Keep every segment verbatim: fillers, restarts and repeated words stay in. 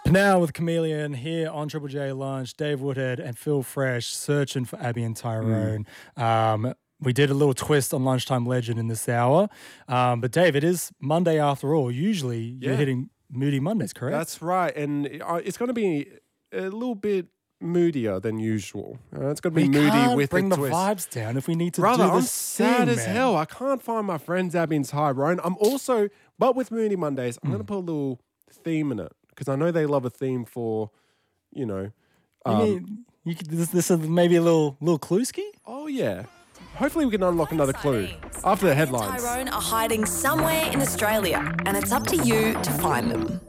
Now with Chameleon here on Triple J Lunch, Dave Woodhead and Phil Fresh searching for Abby and Tyrone. Mm. Um, we did a little twist on Lunchtime Legend in this hour. Um, but Dave, it is Monday after all. Usually yeah. you're hitting Moody Mondays, correct? That's right. And it's going to be a little bit moodier than usual. Uh, it's going to be we moody can't with bring a the twist. vibes down if we need to Brother, do I'm this sad thing, as man. hell. I can't find my friends Abby and Tyrone. I'm also, but with Moody Mondays, I'm mm. going to put a little theme in it because I know they love a theme for, you know. Um, you mean you could, this, this is maybe a little little clue-ski? Oh, yeah. Hopefully we can unlock another clue after the headlines. Tyrone are hiding somewhere in Australia, and it's up to you to find them.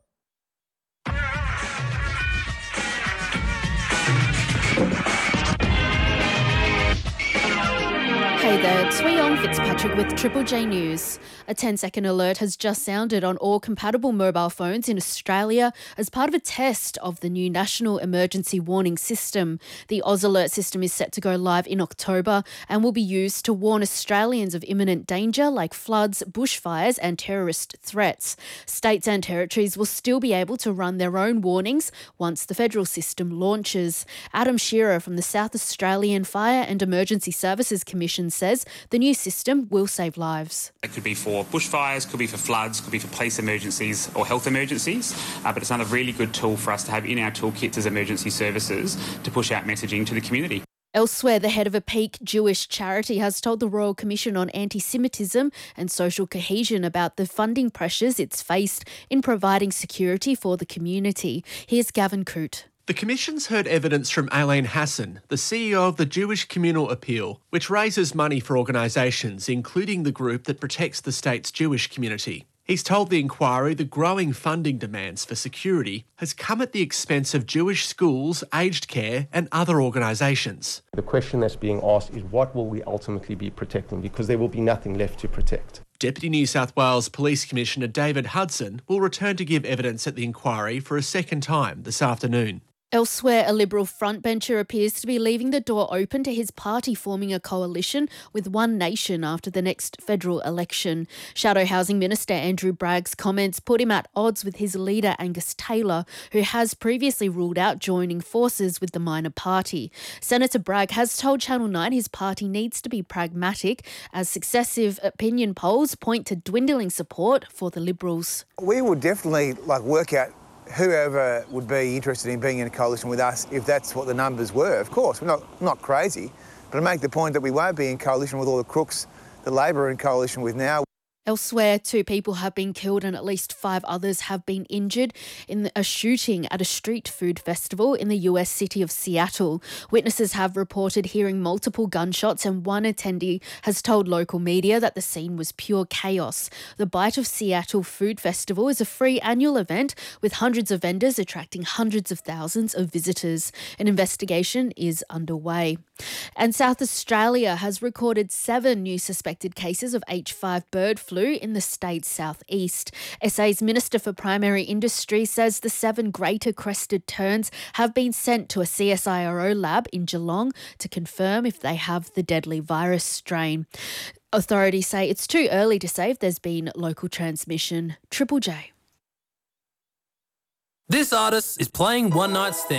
Hey there, it's Weon Fitzpatrick with Triple J News. A ten-second alert has just sounded on all compatible mobile phones in Australia as part of a test of the new National Emergency Warning System. The Oz Alert system is set to go live in October and will be used to warn Australians of imminent danger like floods, bushfires and terrorist threats. States and territories will still be able to run their own warnings once the federal system launches. Adam Shearer from the South Australian Fire and Emergency Services Commission says the new system will save lives. It could be for bushfires, could be for floods, could be for police emergencies or health emergencies, uh, but it's another really good tool for us to have in our toolkits as emergency services to push out messaging to the community. Elsewhere, the head of a Peak Jewish charity has told the Royal Commission on Anti-Semitism and Social Cohesion about the funding pressures it's faced in providing security for the community. Here's Gavin Coote. The Commission's heard evidence from Alain Hassan, the C E O of the Jewish Communal Appeal, which raises money for organisations, including the group that protects the state's Jewish community. He's told the inquiry the growing funding demands for security has come at the expense of Jewish schools, aged care and other organisations. The question that's being asked is what will we ultimately be protecting, because there will be nothing left to protect. Deputy New South Wales Police Commissioner David Hudson will return to give evidence at the inquiry for a second time this afternoon. Elsewhere, a Liberal frontbencher appears to be leaving the door open to his party forming a coalition with One Nation after the next federal election. Shadow Housing Minister Andrew Bragg's comments put him at odds with his leader Angus Taylor, who has previously ruled out joining forces with the minor party. Senator Bragg has told Channel nine his party needs to be pragmatic as successive opinion polls point to dwindling support for the Liberals. We would definitely like work out whoever would be interested in being in a coalition with us, if that's what the numbers were. Of course, we're not, not crazy, but I make the point that we won't be in coalition with all the crooks that Labor are in coalition with now. Elsewhere, two people have been killed and at least five others have been injured in a shooting at a street food festival in the U S city of Seattle. Witnesses have reported hearing multiple gunshots and one attendee has told local media that the scene was pure chaos. The Bite of Seattle Food Festival is a free annual event with hundreds of vendors attracting hundreds of thousands of visitors. An investigation is underway. And South Australia has recorded seven new suspected cases of H five bird flu in the state's southeast. S A's Minister for Primary Industry says the seven greater crested terns have been sent to a C S I R O lab in Geelong to confirm if they have the deadly virus strain. Authorities say it's too early to say if there's been local transmission. Triple J. This artist is playing One Night Stand.